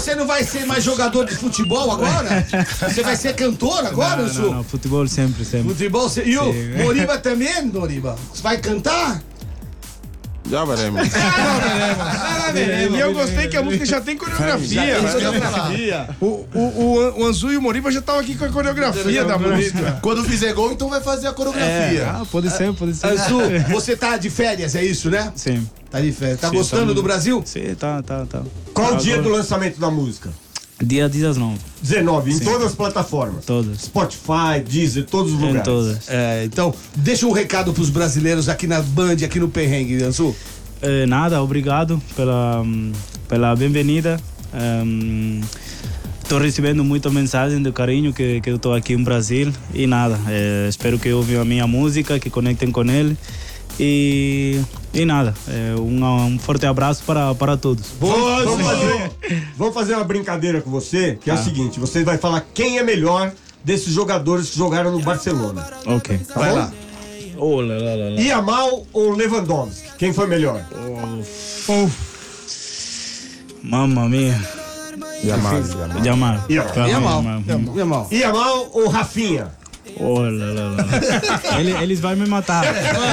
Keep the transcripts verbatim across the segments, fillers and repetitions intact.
Você não vai ser mais jogador de futebol agora? Você vai ser cantor agora, não, não, não, futebol sempre, sempre. Futebol sempre. E o Moriba também, Moriba? Você vai cantar? Já veremos. Já veremos. E eu gostei que a música já tem coreografia. coreografia. O, o, o, o Anzu e o Moriba já estavam aqui com a coreografia da música. Quando fizer gol, então vai fazer a coreografia. É, ah, pode ser, pode ser. Anzu, você tá de férias, é isso, né? Sim. Tá de férias. Tá Sim, gostando tá do Brasil? Sim, tá, tá, tá. Qual o dia do lançamento da música? Dia dezenove. dezenove, em Sim. todas as plataformas. Todas. Spotify, Deezer, todos os Em lugares. todas. É, então, deixa um recado pros brasileiros aqui na Band, aqui no Perrengue, Anzu. Eh, nada, obrigado pela, pela bem-vinda. Estou recebendo muita mensagem de carinho que, que eu estou aqui no Brasil e nada. Eh, espero que ouvem a minha música, que conectem com ele e, e nada. Eh, um, um forte abraço para, para todos. Boa, vamos, fazer, vamos fazer uma brincadeira com você, que é Ah. o seguinte: você vai falar quem é melhor desses jogadores que jogaram no Barcelona. Ok. Tá vai bom? Lá. Oh, lá, lá, lá, lá. Yamal ou Lewandowski? Quem foi melhor? Oh. Mamma mia. Yamal. Yamal. Yamal. Yamal. Yamal. Yamal ou Rafinha? Oh, lá, lá, lá. Ele, eles vão me matar.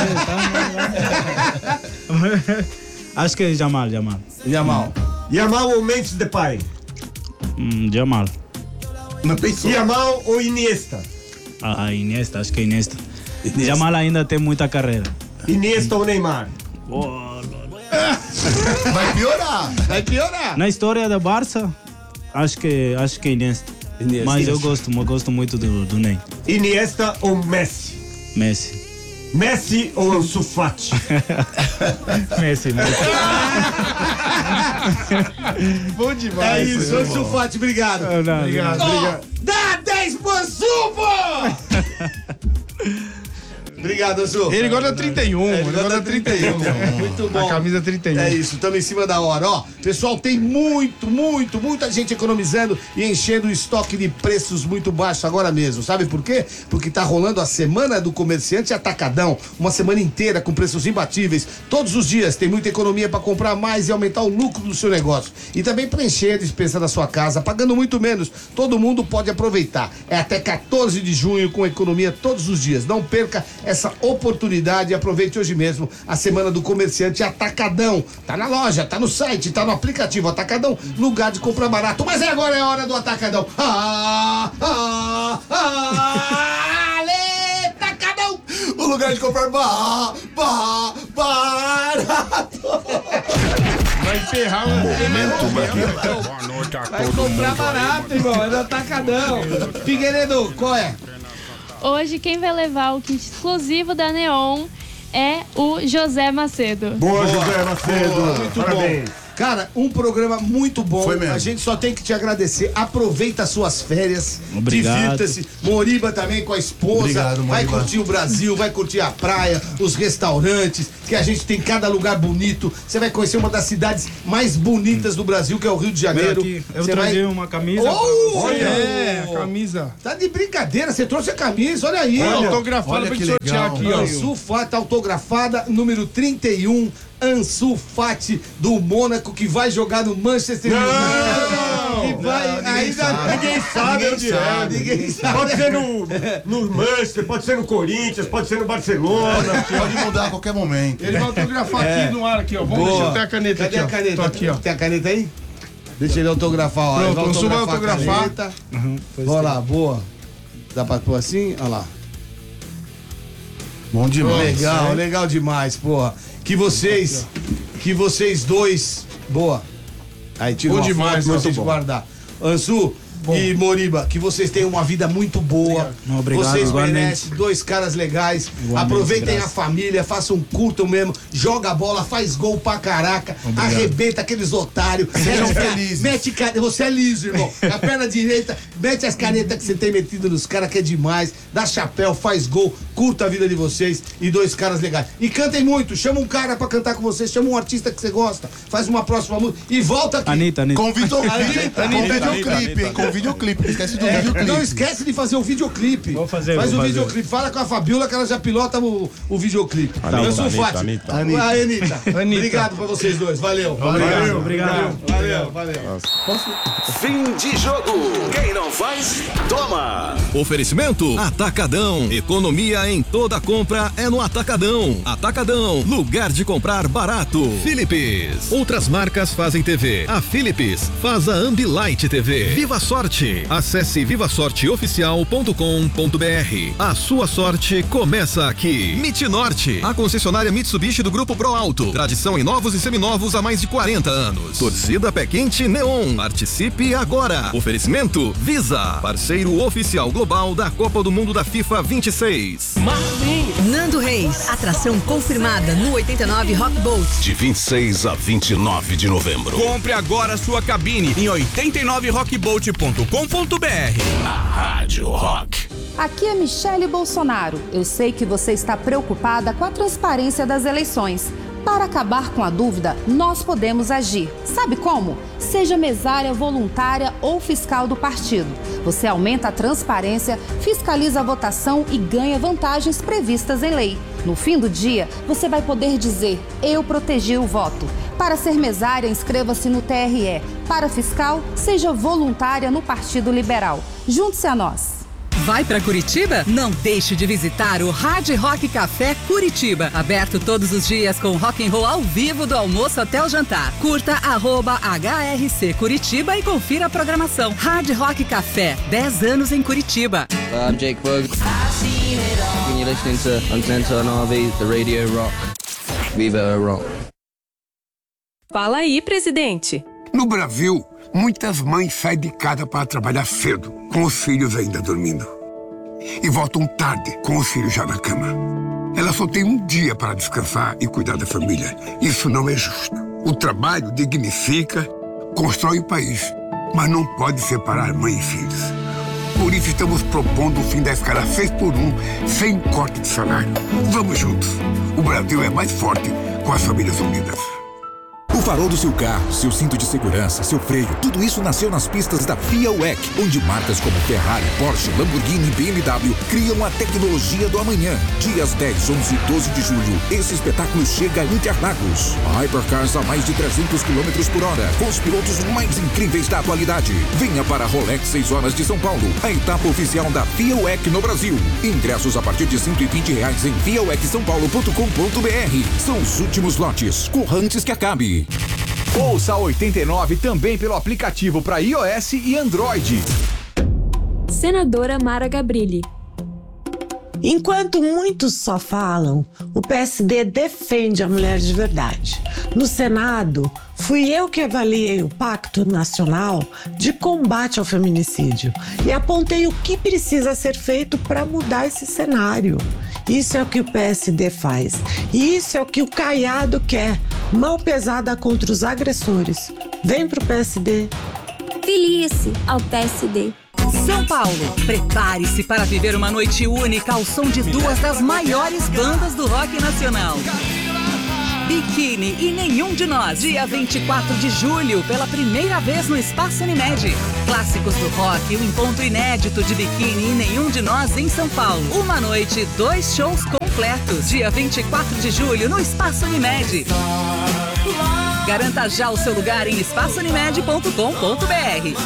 Acho que é Jamal, Jamal. Yamal. Yamal ou Memphis Depay? Hum, Jamal. Não pensou. Yamal ou Iniesta? Ah, Iniesta, acho que é Iniesta. Jamal ainda tem muita carreira. Iniesta ou Neymar? Oh, Vai piorar. Vai piorar. na história da Barça, acho que acho que é Iniesta. Iniesta. Mas eu gosto, eu gosto muito do, do Ney. Iniesta ou Messi? Messi. Messi ou Ansu Fati? Messi, Messi. Bom demais. É isso, Ansu Fati, obrigado. Não, não, Obrigado, Ó, obrigado. dá dez pro Ansu, pô! Obrigado, Ansu. Ele gosta da trinta e um, É, ele gosta da trinta e um. Muito bom. A camisa trinta e um. É isso, estamos em cima da hora. Ó, pessoal, tem muito, muito, muita gente economizando e enchendo o estoque de preços muito baixos agora mesmo. Sabe por quê? Porque tá rolando a Semana do Comerciante Atacadão. Uma semana inteira com preços imbatíveis. Todos os dias tem muita economia para comprar mais e aumentar o lucro do seu negócio. E também para encher a despesa da sua casa, pagando muito menos. Todo mundo pode aproveitar. É até quatorze de junho com economia todos os dias. Não perca essa oportunidade e aproveite hoje mesmo a Semana do Comerciante Atacadão. Tá na loja, tá no site, tá no aplicativo Atacadão, lugar de comprar barato. Mas é agora é a hora do Atacadão. Ah, ah, ah, Ale, Atacadão! O lugar de comprar bar, bar, barato. Vai ferrar o Momento Brasil. Boa noite a Vai todo comprar mundo. barato, irmão, é do Atacadão. Figueiredo, qual é? Hoje quem vai levar o kit exclusivo da Neon é o José Macedo. Boa, José Macedo. Boa, muito Parabéns. bom. Cara, um programa muito bom. Foi mesmo. A gente só tem que te agradecer. Aproveita as suas férias. Obrigado. Divirta-se. Moriba também com a esposa. Obrigado, vai Moriba. curtir o Brasil, vai curtir a praia, os restaurantes, que a gente tem cada lugar bonito. Você vai conhecer uma das cidades mais bonitas do Brasil, que é o Rio de Janeiro. Aqui, eu Você trazi vai... uma camisa. Oh, Olha, é. é, a camisa. Tá de brincadeira, você trouxe a camisa, olha aí. Olha, ó. autografada olha pra que gente sortear legal. aqui, ó. Ansu Fati autografada, número trinta e um, Ansu Fati do Mônaco, que vai jogar no Manchester United. Não, que vai ninguém ainda sabe. Ninguém sabe Ninguém onde sabe. é. Ninguém sabe. Pode ser no, no Manchester, pode ser no Corinthians, pode ser no Barcelona. Pode mudar a qualquer momento. Ele vai autografar aqui no ar, aqui, ó. Vamos deixar até a caneta Cadê aqui, a ó. caneta? Tô aqui, ó. Tem a caneta aí? Deixa ele autografar, ó. Pronto, Ele vai o Ansu vai a autografar. caneta. Uhum, pois Bora é. lá, boa. Dá pra pôr assim? Olha lá. Bom demais. Legal, legal demais, porra. Que vocês, que vocês dois, boa. Aí tira Bom uma demais, foto pra muito vocês bom. guardar. Ansu e Moriba, que vocês tenham uma vida muito boa. Não, obrigado, vocês igualmente. merecem, dois caras legais. Igualmente, Aproveitem graças. a família, façam curtam mesmo, joga a bola, faz gol pra caraca, Obrigado. arrebenta aqueles otários. Sejam Mete- felizes. Mete caneta, você é liso, irmão. A perna direita, mete as canetas que você tem metido nos caras, que é demais. Dá chapéu, faz gol, curta a vida de vocês e dois caras legais. E cantem muito, chama um cara pra cantar com vocês, chama um artista que você gosta, faz uma próxima música e volta aqui. Anitta, Anitta. Com videoclipe, Anitta, com Anitta, videoclipe, hein? Com videoclipe, não esquece do É, videoclipe. não esquece de fazer o videoclipe. Vou fazer, Faz vou o fazer. videoclipe. Fala com a Fabiola que ela já pilota o, o videoclipe. Anitta, Eu sou o Anitta, Fati. Anitta. Anitta. Vai, Anitta. Obrigado pra vocês dois. Valeu. Obrigado, obrigado. Valeu, valeu. Fim de jogo. Quem não faz, toma. Oferecimento Atacadão. Economia em toda compra é no Atacadão. Atacadão, lugar de comprar barato. Philips. Outras marcas fazem T V. A Philips faz a Ambilight T V. Viva Sorte. Acesse viva sorte oficial ponto com ponto b r. A sua sorte começa aqui. Mitnorte, a concessionária Mitsubishi do Grupo Pro Alto. Tradição em novos e seminovos há mais de quarenta anos. Torcida Pé Quente Neon. Participe agora. Oferecimento Visa, parceiro oficial global da Copa do Mundo da FIFA vinte e seis. Nando Reis, atração confirmada no oitenta e nove Rock Boat. De vinte e seis a vinte e nove de novembro. Compre agora sua cabine em oitenta e nove rock boat ponto com ponto b r. A Rádio Rock. Aqui é Michele Bolsonaro. Eu sei que você está preocupada com a transparência das eleições. Para acabar com a dúvida, nós podemos agir. Sabe como? Seja mesária, voluntária ou fiscal do partido. Você aumenta a transparência, fiscaliza a votação e ganha vantagens previstas em lei. No fim do dia, você vai poder dizer: eu protegi o voto. Para ser mesária, inscreva-se no T R E. Para fiscal, seja voluntária no Partido Liberal. Junte-se a nós. Vai para Curitiba? Não deixe de visitar o Hard Rock Café Curitiba. Aberto todos os dias com rock and roll ao vivo do almoço até o jantar. Curta arroba H R C Curitiba e confira a programação. Hard Rock Café, dez anos em Curitiba. I'm Jake Berg. You're listening to Antena nove, the Radio Rock. Viva Rock. Fala aí, presidente. No Brasil, muitas mães saem de casa para trabalhar cedo, com os filhos ainda dormindo. E voltam tarde, com os filhos já na cama. Elas só têm um dia para descansar e cuidar da família. Isso não é justo. O trabalho dignifica, constrói o país, mas não pode separar mãe e filhos. Por isso estamos propondo o fim da escala seis por um, sem corte de salário. Vamos juntos. O Brasil é mais forte com as famílias unidas. O farol do seu carro, seu cinto de segurança, seu freio, tudo isso nasceu nas pistas da FIA W E C, onde marcas como Ferrari, Porsche, Lamborghini e B M W criam a tecnologia do amanhã. Dias dez, onze e doze de julho, esse espetáculo chega a Interlagos. A Hypercars a mais de trezentos quilômetros por hora, com os pilotos mais incríveis da atualidade. Venha para a Rolex seis horas de São Paulo, a etapa oficial da FIA W E C no Brasil. Ingressos a partir de cento e vinte reais em via w e c são paulo ponto com ponto b r. São os últimos lotes, corra antes que acabe. Ouça a oitenta e nove também pelo aplicativo para iOS e Android. Senadora Mara Gabrilli. Enquanto muitos só falam, o P S D defende a mulher de verdade. No Senado, fui eu que avaliei o Pacto Nacional de Combate ao Feminicídio e apontei o que precisa ser feito para mudar esse cenário. Isso é o que o P S D faz. E isso é o que o Caiado quer. Mão pesada contra os agressores. Vem pro P S D. Filie-se ao P S D. São Paulo, prepare-se para viver uma noite única ao som de duas das maiores bandas do rock nacional. Biquíni e Nenhum de Nós, dia vinte e quatro de julho, pela primeira vez no Espaço Unimed. Clássicos do rock, um encontro inédito de Biquíni e Nenhum de Nós em São Paulo. Uma noite, dois shows completos, dia vinte e quatro de julho, no Espaço Unimed. Garanta já o seu lugar em espaço unimed ponto com ponto b r.